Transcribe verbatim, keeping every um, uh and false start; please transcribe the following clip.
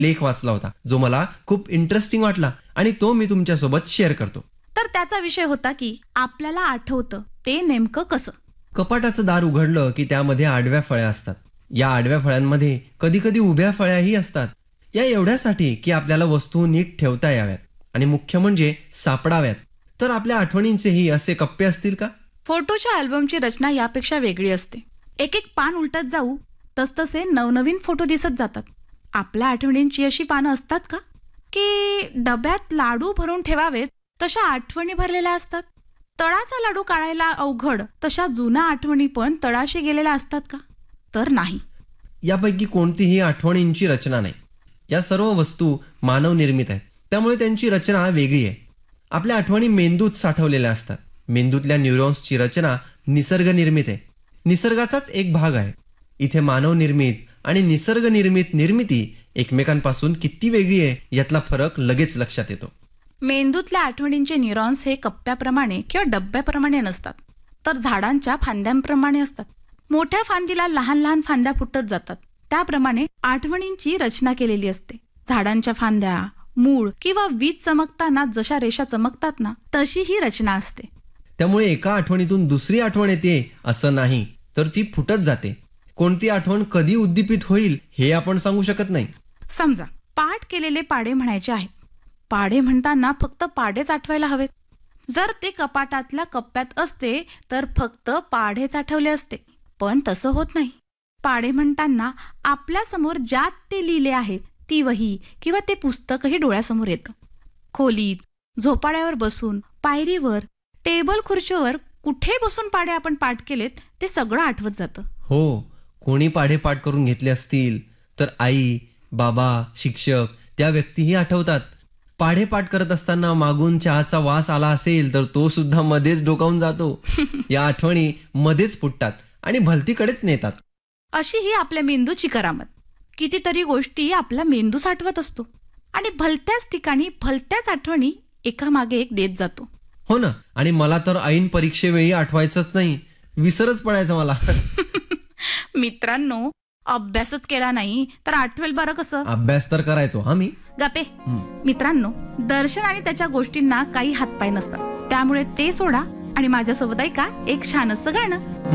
लेख वाचला होता जो मला खूप इंटरेस्टिंग वाटला आणि तो मी तुमच्यासोबत शेअर करतो. तर त्याचा विषय होता की आपल्याला आठवतं ते नेमकं कसं. कपाटाचं दार उघडलं की त्यामध्ये आडव्या फळ्या असतात. या आडव्या फळ्यांमध्ये कधी कधी उभ्या फळ्याही असतात. या एवढ्यासाठी की आपल्याला वस्तू नीट ठेवता याव्यात आणि मुख्य म्हणजे सापडाव्यात. तर आपल्या आठवणींचेही असे कप्पे असतील का? फोटोच्या अल्बमची रचना यापेक्षा वेगळी असते. एक एक पान उलटत जाऊ तसतसे नवनवीन फोटो दिसत जातात. आपल्या आठवणींची अशी पानं असतात का की डब्यात लाडू भरून ठेवावेत तशा आठवणी भरलेल्या असतात? तळाचा लाडू काढायला अवघड तशा जुन्या आठवणी पण तळाशी गेलेल्या असतात का? तर नाही. यापैकी कोणतीही आठवणींची रचना नाही. या सर्व वस्तू मानव निर्मित आहेत, त्यामुळे त्यांची रचना वेगळी आहे. आपल्या आठवणी मेंदूत साठवलेल्या असतात. मेंदूतल्या न्यूरॉन्सची रचना निसर्ग निर्मित आहे, निसर्गाचाच एक भाग आहे. इथे मानव निर्मित आणि निसर्ग निर्मित निर्मिती एकमेकांपासून किती वेगळी आहे यातला फरक लगेच लक्षात येतो. मेंदूतल्या आठवणींचे न्यूरॉन्स हे कप्प्याप्रमाणे किंवा डब्याप्रमाणे नसतात, तर झाडांच्या फांद्यांप्रमाणे असतात. मोठ्या फांदीला लहान लहान फांद्या फुटत जातात, त्याप्रमाणे आठवणींची रचना केलेली असते. झाडांच्या फांद्या, मूळ किंवा वीज चमकताना जशा रेषा चमकतात ना, तशी ही रचना असते. त्यामुळे एका आठवणीतून दुसरी आठवण येते असं नाही, तर ती फुटत जाते. कोणती आठवण कधी उद्दीपित होईल हे आपण सांगू शकत नाही. समजा पाठ केलेले पाढे म्हणायचे आहेत. पाढे म्हणताना फक्त पाढेच आठवायला हवेत. जर ते कपाटातल्या कप्प्यात असते तर फक्त पाढेच आठवले असते, पण तसं होत नाही. पाढे म्हणताना आपल्या समोर ज्यात ते लिहिले आहेत ती वही किंवा ते पुस्तकही डोळ्यासमोर येतं. खोलीत, झोपाळ्यावर बसून, पायरीवर, टेबल खुर्चीवर कुठे बसून पाढे आपण पाठ केलेत ते सगळं आठवत जातं. हो, कोणी पाढे पाठ करून घेतले असतील तर आई, बाबा, शिक्षक त्या व्यक्तीही आठवतात. पाढे पाठ करत असताना मागून चहाचा वास आला असेल तर तो सुद्धा मध्येच डोकावून जातो. या आठवणी मध्येच फुटतात आणि भलतीकडेच नेतात. अशी ही आपल्या मेंदूची करामत. कितीतरी गोष्टी आपला मेंदू साठवत असतो आणि भलत्याच ठिकाणी भलत्याच आठवणी एकामागे एक देत जातो. हो ना, आणि मला तर ऐन परीक्षेवेळी आठवायचंच नाही, विसरच पडायचं मला. मित्रांनो, अभ्यासच केला नाही तर आठवेल बरं कसं? अभ्यास तर करायचो आम्ही. गपे. मित्रांनो, दर्शन आणि त्याच्या गोष्टींना काही हातपाय नसतात, त्यामुळे ते सोडा आणि माझ्यासोबत ऐका एक छानसं गाणं.